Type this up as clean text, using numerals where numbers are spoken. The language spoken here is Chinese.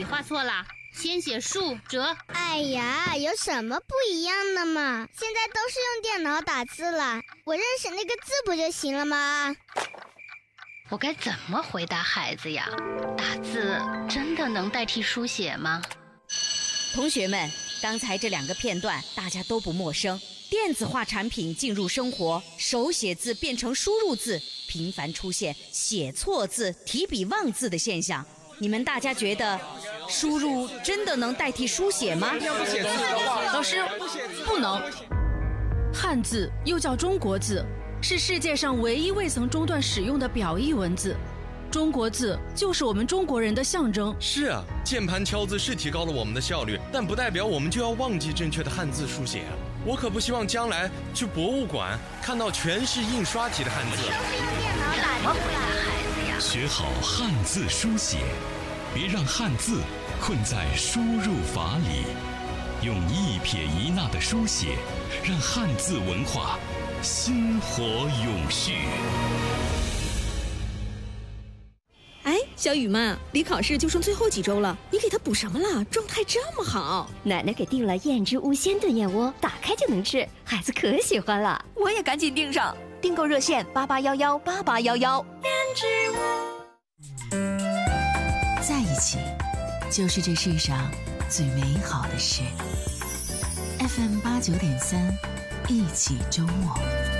画错了，先写竖折。 哎呀，有什么不一样的嘛？现在都是用电脑打字了，我认识那个字不就行了吗？ 我该怎么回答孩子呀？打字真的能代替书写吗？ 同学们，刚才这2个片段大家都不陌生。电子化产品进入生活，手写字变成输入字，频繁出现写错字、提笔忘字的现象。你们大家觉得输入真的能代替书写吗？ 老师，不能。汉字又叫中国字，是世界上唯一未曾中断使用的表意文字。中国字就是我们中国人的象征。 是啊，键盘敲字是提高了我们的效率，但不代表我们就要忘记正确的汉字书写啊！我可不希望将来去博物馆看到全是印刷体的汉字。 怎么回答孩子呀？ 学好汉字书写，别让汉字困在输入法里，用一撇一捺的书写，让汉字文化薪火永续。 哎，小雨妈，离考试就剩最后几周了，你给他补什么了？状态这么好。 奶奶给订了燕之屋鲜炖燕窝，打开就能吃，孩子可喜欢了。 我也赶紧订上，订购热线88118811。燕之屋， 在一起，就是这世上最美好的事。FM 89.3，一起周末。